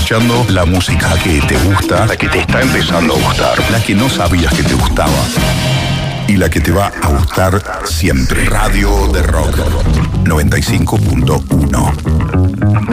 escuchando la música que te gusta, la que te está empezando a gustar, la que no sabías que te gustaba y la que te va a gustar siempre. Radio de Rock 95.1.